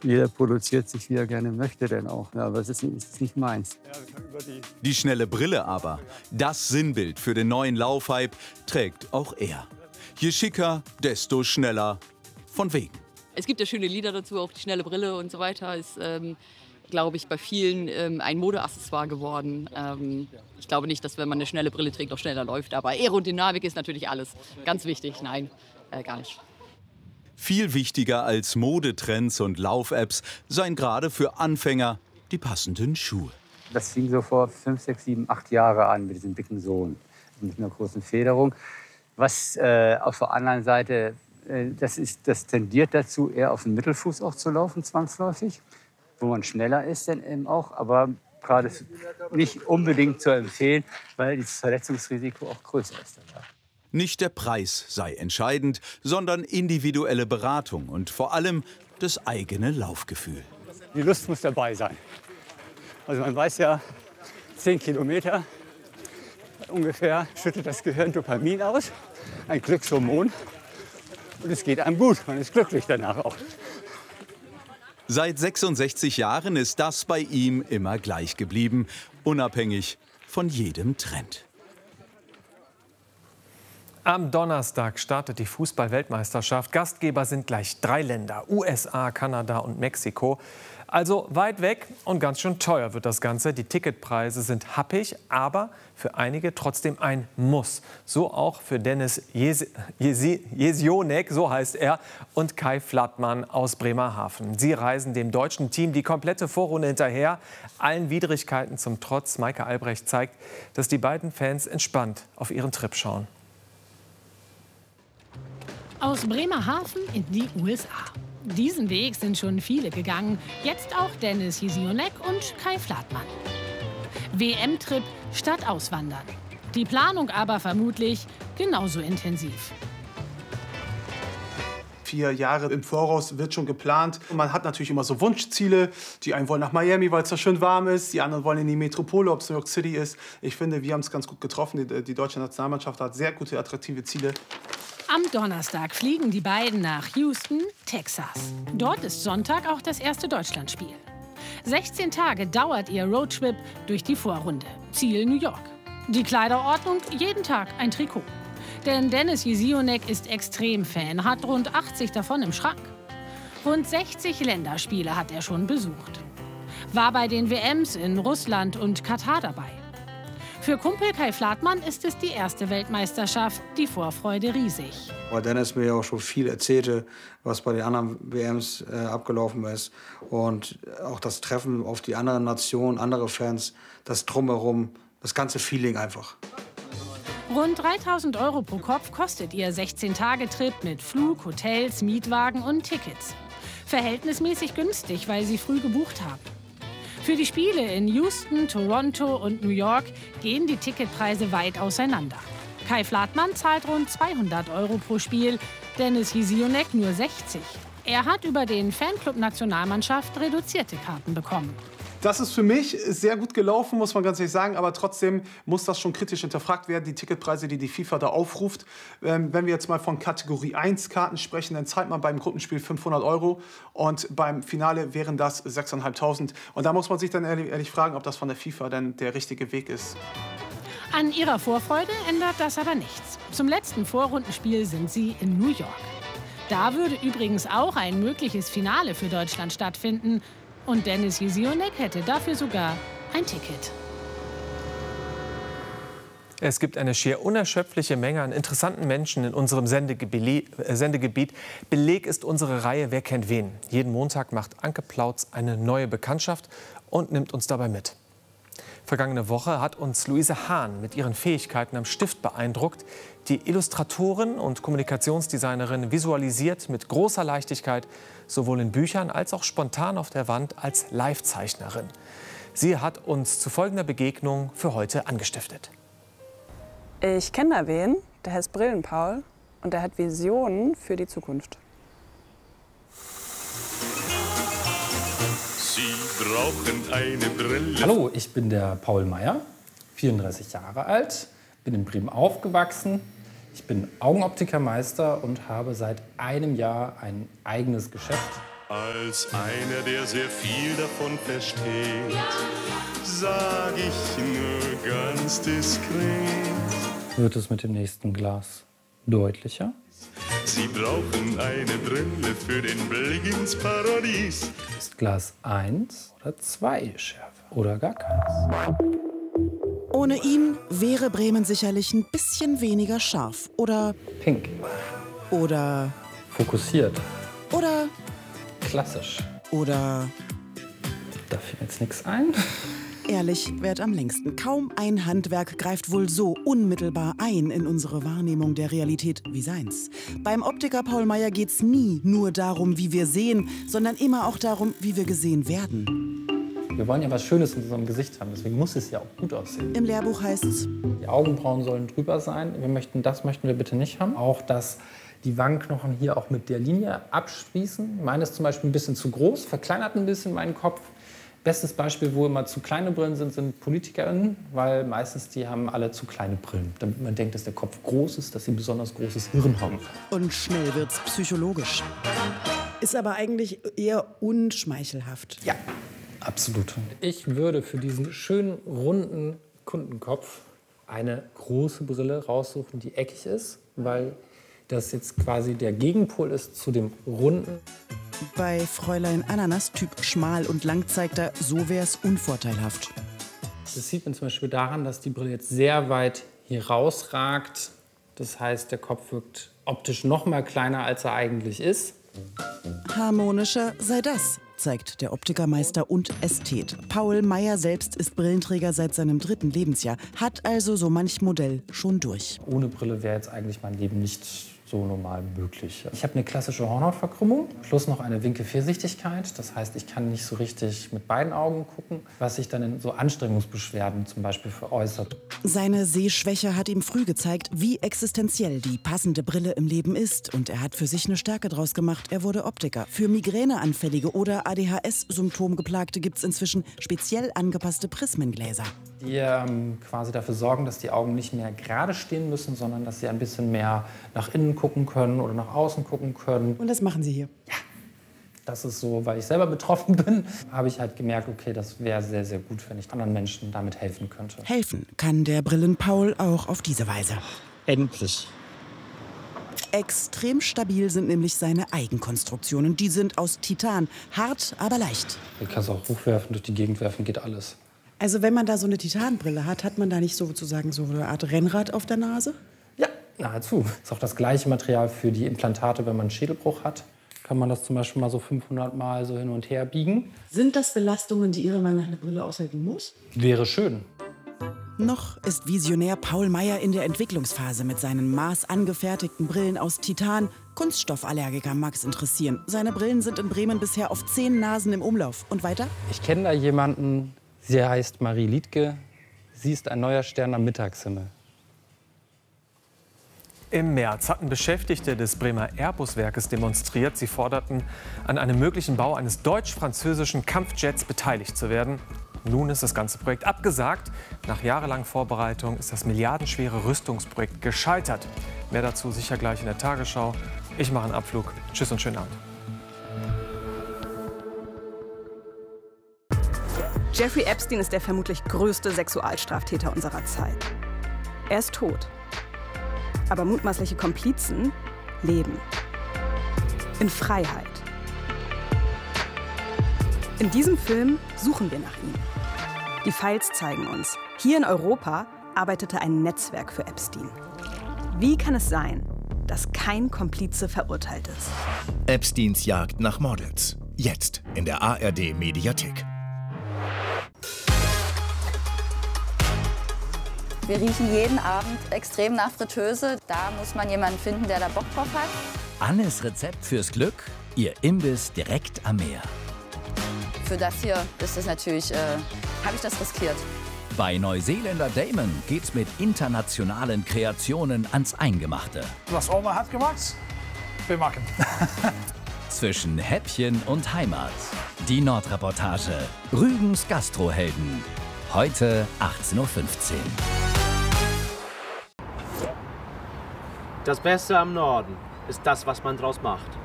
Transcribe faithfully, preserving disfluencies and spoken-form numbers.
Jeder produziert sich, wie er gerne möchte, denn auch. Ja, aber es ist, es ist nicht meins. Die schnelle Brille aber, das Sinnbild für den neuen Laufhype, trägt auch er. Je schicker, desto schneller. Von wegen. Es gibt ja schöne Lieder dazu, auch die schnelle Brille und so weiter ist, ähm, glaube ich, bei vielen ähm, ein Modeaccessoire geworden. Ähm, ich glaube nicht, dass wenn man eine schnelle Brille trägt, auch schneller läuft. Aber Aerodynamik ist natürlich alles. Ganz wichtig. Nein, äh, gar nicht. Viel wichtiger als Modetrends und Lauf-Apps seien gerade für Anfänger die passenden Schuhe. Das fing so vor fünf, sechs, sieben, acht Jahre an mit diesem dicken Sohn. Mit einer großen Federung. Was äh, auf der anderen Seite, äh, das, ist, das tendiert dazu, eher auf den Mittelfuß auch zu laufen, zwangsläufig. Wo man schneller ist dann eben auch, aber gerade nicht unbedingt zu empfehlen, weil das Verletzungsrisiko auch größer ist. Nicht der Preis sei entscheidend, sondern individuelle Beratung und vor allem das eigene Laufgefühl. Die Lust muss dabei sein. Also man weiß ja, zehn Kilometer ungefähr schüttet das Gehirn Dopamin aus, ein Glückshormon. Und es geht einem gut, man ist glücklich danach auch. Seit sechsundsechzig Jahren ist das bei ihm immer gleich geblieben, unabhängig von jedem Trend. Am Donnerstag startet die Fußball-Weltmeisterschaft. Gastgeber sind gleich drei Länder, U S A, Kanada und Mexiko. Also weit weg und ganz schön teuer wird das Ganze. Die Ticketpreise sind happig, aber für einige trotzdem ein Muss. So auch für Dennis Jesionek, so heißt er, und Kai Flattmann aus Bremerhaven. Sie reisen dem deutschen Team die komplette Vorrunde hinterher. Allen Widrigkeiten zum Trotz, Maike Albrecht zeigt, dass die beiden Fans entspannt auf ihren Trip schauen. Aus Bremerhaven in die U S A. Diesen Weg sind schon viele gegangen, jetzt auch Dennis Jesionek und Kai Flattmann. W M-Trip statt Auswandern. Die Planung aber vermutlich genauso intensiv. Vier Jahre im Voraus wird schon geplant. Und man hat natürlich immer so Wunschziele. Die einen wollen nach Miami, weil es da schön warm ist. Die anderen wollen in die Metropole, ob es New York City ist. Ich finde, wir haben es ganz gut getroffen. Die, die deutsche Nationalmannschaft hat sehr gute, attraktive Ziele. Am Donnerstag fliegen die beiden nach Houston, Texas. Dort ist Sonntag auch das erste Deutschlandspiel. sechzehn Tage dauert ihr Roadtrip durch die Vorrunde. Ziel New York. Die Kleiderordnung, jeden Tag ein Trikot. Denn Dennis Jesionek ist Extremfan, hat rund achtzig davon im Schrank. Rund sechzig Länderspiele hat er schon besucht. War bei den W Ms in Russland und Katar dabei. Für Kumpel Kai Flattmann ist es die erste Weltmeisterschaft, die Vorfreude riesig. Weil Dennis mir ja auch schon viel erzählte, was bei den anderen W Ms äh, abgelaufen ist. Und auch das Treffen auf die anderen Nationen, andere Fans, das Drumherum, das ganze Feeling einfach. Rund dreitausend Euro pro Kopf kostet ihr sechzehn-Tage-Trip mit Flug, Hotels, Mietwagen und Tickets. Verhältnismäßig günstig, weil sie früh gebucht haben. Für die Spiele in Houston, Toronto und New York gehen die Ticketpreise weit auseinander. Kai Flattmann zahlt rund zweihundert Euro pro Spiel, Dennis Jesionek nur sechzig. Er hat über den Fanclub Nationalmannschaft reduzierte Karten bekommen. Das ist für mich sehr gut gelaufen, muss man ganz ehrlich sagen. Aber trotzdem muss das schon kritisch hinterfragt werden, die Ticketpreise, die die FIFA da aufruft. Ähm, wenn wir jetzt mal von Kategorie eins Karten sprechen, dann zahlt man beim Gruppenspiel fünfhundert Euro. Und beim Finale wären das sechstausendfünfhundert. Und da muss man sich dann ehrlich, ehrlich fragen, ob das von der FIFA dann der richtige Weg ist. An ihrer Vorfreude ändert das aber nichts. Zum letzten Vorrundenspiel sind sie in New York. Da würde übrigens auch ein mögliches Finale für Deutschland stattfinden. Und Dennis Jesionek hätte dafür sogar ein Ticket. Es gibt eine schier unerschöpfliche Menge an interessanten Menschen in unserem Sendegebiet. Beleg ist unsere Reihe Wer kennt wen. Jeden Montag macht Anke Plautz eine neue Bekanntschaft und nimmt uns dabei mit. Vergangene Woche hat uns Luise Hahn mit ihren Fähigkeiten am Stift beeindruckt. Die Illustratorin und Kommunikationsdesignerin visualisiert mit großer Leichtigkeit sowohl in Büchern als auch spontan auf der Wand als Live-Zeichnerin. Sie hat uns zu folgender Begegnung für heute angestiftet. Ich kenne da wen, der heißt Brillenpaul und der hat Visionen für die Zukunft. Sie brauchen eine Brille. Hallo, ich bin der Paul Meyer, vierunddreißig Jahre alt, bin in Bremen aufgewachsen. Ich bin Augenoptikermeister und habe seit einem Jahr ein eigenes Geschäft. Als einer, der sehr viel davon versteht, sag ich nur ganz diskret. Wird es mit dem nächsten Glas deutlicher? Sie brauchen eine Brille für den Blick ins Paradies. Ist Glas eins oder zwei schärfer oder gar keins? Ohne ihn wäre Bremen sicherlich ein bisschen weniger scharf. Oder pink. Oder fokussiert. Oder klassisch. Oder da fiel jetzt nichts ein. Ehrlich währt am längsten. Kaum ein Handwerk greift wohl so unmittelbar ein in unsere Wahrnehmung der Realität wie seins. Beim Optiker Paul Meyer geht's nie nur darum, wie wir sehen, sondern immer auch darum, wie wir gesehen werden. Wir wollen ja was Schönes in unserem Gesicht haben, deswegen muss es ja auch gut aussehen. Im Lehrbuch heißt es: Die Augenbrauen sollen drüber sein. Wir möchten, das möchten wir bitte nicht haben. Auch, dass die Wangenknochen hier auch mit der Linie abschließen. Meine ist zum Beispiel ein bisschen zu groß, verkleinert ein bisschen meinen Kopf. Bestes Beispiel, wo immer zu kleine Brillen sind, sind PolitikerInnen, weil meistens die haben alle zu kleine Brillen. Damit man denkt, dass der Kopf groß ist, dass sie ein besonders großes Hirn haben. Und schnell wird's psychologisch. Ist aber eigentlich eher unschmeichelhaft. Ja, absolut. Ich würde für diesen schönen, runden Kundenkopf eine große Brille raussuchen, die eckig ist, weil das jetzt quasi der Gegenpol ist zu dem runden. Bei Fräulein Ananas, Typ schmal und lang, zeigt er, so wär's unvorteilhaft. Das sieht man zum Beispiel daran, dass die Brille jetzt sehr weit hier rausragt. Das heißt, der Kopf wirkt optisch noch mal kleiner, als er eigentlich ist. Harmonischer sei das, zeigt der Optikermeister und Ästhet. Paul Meyer selbst ist Brillenträger seit seinem dritten Lebensjahr, hat also so manch Modell schon durch. Ohne Brille wäre jetzt eigentlich mein Leben nicht so normal möglich. Ich habe eine klassische Hornhautverkrümmung plus noch eine Winkelfehlsichtigkeit. Das heißt, ich kann nicht so richtig mit beiden Augen gucken, was sich dann in so Anstrengungsbeschwerden zum Beispiel veräußert. Seine Sehschwäche hat ihm früh gezeigt, wie existenziell die passende Brille im Leben ist. Und er hat für sich eine Stärke draus gemacht. Er wurde Optiker. Für Migräneanfällige oder A D H S-Symptomgeplagte gibt es inzwischen speziell angepasste Prismengläser. Die ähm, quasi dafür sorgen, dass die Augen nicht mehr gerade stehen müssen, sondern dass sie ein bisschen mehr nach innen gucken können oder nach außen gucken können. Und das machen Sie hier? Ja. Das ist so, weil ich selber betroffen bin, habe ich halt gemerkt, okay, das wäre sehr, sehr gut, wenn ich anderen Menschen damit helfen könnte. Helfen kann der Brillen-Paul auch auf diese Weise. Endlich. Extrem stabil sind nämlich seine Eigenkonstruktionen. Die sind aus Titan, hart, aber leicht. Du kannst auch hochwerfen, durch die Gegend werfen, geht alles. Also wenn man da so eine Titanbrille hat, hat man da nicht sozusagen so eine Art Rennrad auf der Nase? Ja, nahezu. Ist auch das gleiche Material für die Implantate, wenn man einen Schädelbruch hat. Kann man das zum Beispiel mal so fünfhundert Mal so hin und her biegen. Sind das Belastungen, die Ihrer Meinung nach eine Brille aushalten muss? Wäre schön. Noch ist Visionär Paul Meyer in der Entwicklungsphase mit seinen maßangefertigten Brillen aus Titan. Kunststoffallergiker mag es interessieren. Seine Brillen sind in Bremen bisher auf zehn Nasen im Umlauf. Und weiter? Ich kenne da jemanden, sie heißt Marie Liedtke. Sie ist ein neuer Stern am Mittagshimmel. Im März hatten Beschäftigte des Bremer Airbus-Werkes demonstriert. Sie forderten, an einem möglichen Bau eines deutsch-französischen Kampfjets beteiligt zu werden. Nun ist das ganze Projekt abgesagt. Nach jahrelangen Vorbereitungen ist das milliardenschwere Rüstungsprojekt gescheitert. Mehr dazu sicher gleich in der Tagesschau. Ich mache einen Abflug. Tschüss und schönen Abend. Jeffrey Epstein ist der vermutlich größte Sexualstraftäter unserer Zeit. Er ist tot. Aber mutmaßliche Komplizen leben. In Freiheit. In diesem Film suchen wir nach ihm. Die Files zeigen uns, hier in Europa arbeitete ein Netzwerk für Epstein. Wie kann es sein, dass kein Komplize verurteilt ist? Epsteins Jagd nach Models. Jetzt in der A R D-Mediathek. Wir riechen jeden Abend extrem nach Fritteuse. Da muss man jemanden finden, der da Bock drauf hat. Annes Rezept fürs Glück, ihr Imbiss direkt am Meer. Für das hier ist es natürlich, äh, habe ich das riskiert. Bei Neuseeländer Damon geht's mit internationalen Kreationen ans Eingemachte. Was Oma hat gemacht, wir machen. Zwischen Häppchen und Heimat. Die Nordreportage. Rügens Gastrohelden. Heute achtzehn Uhr fünfzehn. Das Beste am Norden ist das, was man draus macht.